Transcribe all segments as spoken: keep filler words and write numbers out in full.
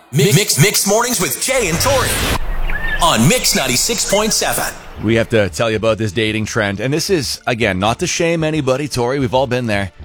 Mix Mix Mornings with Jay and Tori on Mix ninety-six point seven. We have to tell you about this dating trend. And this is, again, not to shame anybody, Tori. We've all been there.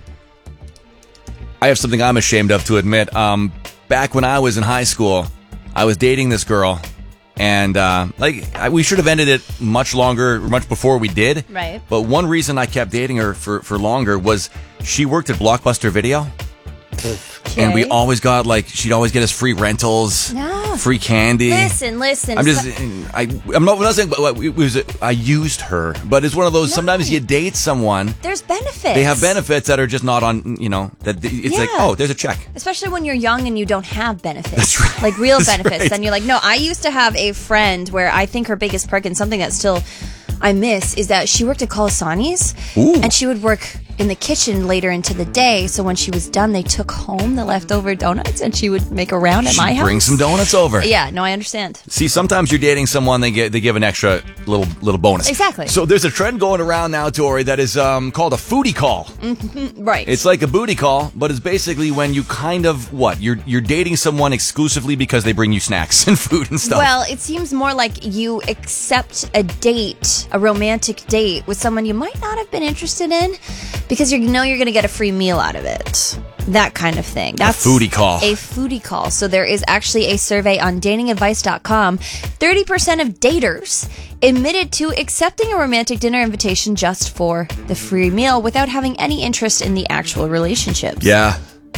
I have something I'm ashamed of to admit. Um, back when I was in high school, I was dating this girl. And, uh, like, I, we should have ended it much longer, much before we did. Right. But one reason I kept dating her for, for longer was she worked at Blockbuster Video. Okay. And we always got, like, she'd always get us free rentals, no. free candy. Listen, listen. I'm just, I, I'm not, I'm not saying, but it was, I used her, but it's one of those, no. Sometimes you date someone. There's benefits. They have benefits that are just not on, you know, that it's yeah. like, oh, there's a check. Especially when you're young and you don't have benefits. That's right. Like real That's benefits. right. Then you're like, no, I used to have a friend where I think her biggest perk and something that still I miss is that she worked at Colasani's. Ooh. And she would work in the kitchen later into the day. So when she was done, they took home the leftover donuts and she would make a round at She'd my house. Bring some donuts over. Yeah, no, I understand. See, sometimes you're dating someone, they get they give an extra little little bonus. Exactly. So there's a trend going around now, Tori, that is um, called a foodie call. Mm-hmm. Right. It's like a booty call, but it's basically when you kind of, what, you're you're dating someone exclusively because they bring you snacks and food and stuff. Well, it seems more like you accept a date, a romantic date with someone you might not have been interested in because you know you're going to get a free meal out of it. That kind of thing. That's a foodie call. A foodie call. So there is actually a survey on dating advice dot com. thirty percent of daters admitted to accepting a romantic dinner invitation just for the free meal without having any interest in the actual relationship. Yeah.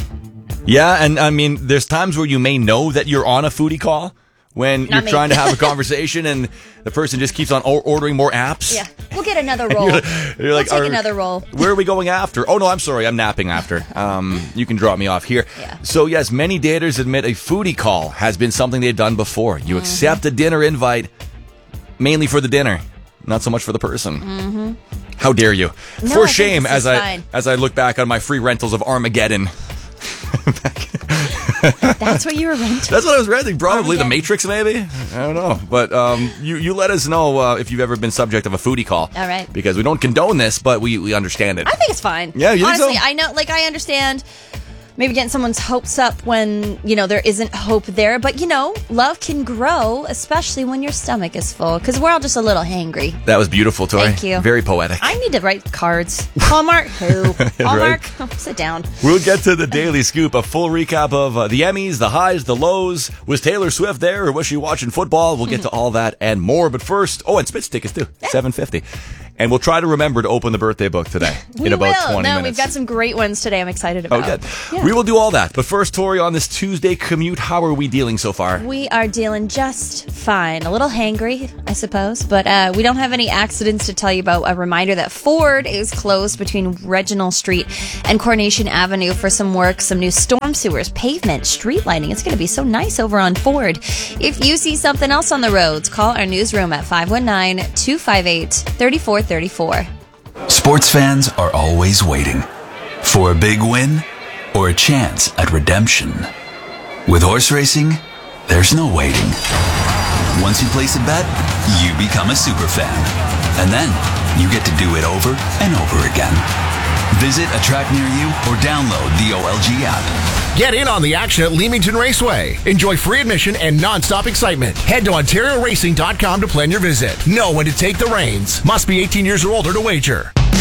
Yeah, and I mean, there's times where you may know that you're on a foodie call when Not you're me. trying to have a conversation and the person just keeps on o- ordering more apps. Yeah. We'll get another roll. You're, you're like, we'll take "Are- another roll. Where are we going after? Oh, no, I'm sorry. I'm napping after. Um, you can drop me off here. Yeah. So, yes, many daters admit a foodie call has been something they've done before. You Mm-hmm. accept a dinner invite mainly for the dinner, not so much for the person. Mm-hmm. How dare you? No, for I think shame, this as is I fine. as I look back on my free rentals of Armageddon. That's what you were renting? That's what I was renting. Probably The Armageddon. Matrix, maybe. I don't know. But um, you, you let us know uh, if you've ever been subject of a foodie call. All right. Because we don't condone this, but we, we understand it. I think it's fine. Yeah, you think Honestly, so? I know, like, I understand maybe getting someone's hopes up when, you know, there isn't hope there. But, you know, love can grow, especially when your stomach is full. Because we're all just a little hangry. That was beautiful, Tori. Thank you. Very poetic. I need to write cards. Hallmark? Who? Hallmark? Sit down. We'll get to the Daily Scoop, a full recap of uh, the Emmys, the highs, the lows. Was Taylor Swift there or was she watching football? We'll get to all that and more. But first, oh, and Spitz tickets too, seven fifty. And we'll try to remember to open the birthday book today We in about will. twenty no, minutes. we've got some great ones today I'm excited Oh, about. good. Yeah. We will do all that. But first, Tori, on this Tuesday commute, how are we dealing so far? We are dealing just fine. A little hangry, I suppose, but uh, we don't have any accidents to tell you about. A reminder that Ford is closed between Reginald Street and Coronation Avenue for some work, some new storm sewers, pavement, street lighting. It's going to be so nice over on Ford. If you see something else on the roads, call our newsroom at five one nine, two five eight, three four three four. Sports fans are always waiting for a big win or a chance at redemption. With horse racing, there's no waiting. Once you place a bet, you become a super fan. And then you get to do it over and over again. Visit a track near you or download the O L G app. Get in on the action at Leamington Raceway. Enjoy free admission and non-stop excitement. Head to Ontario Racing dot com to plan your visit. Know when to take the reins. Must be eighteen years or older to wager.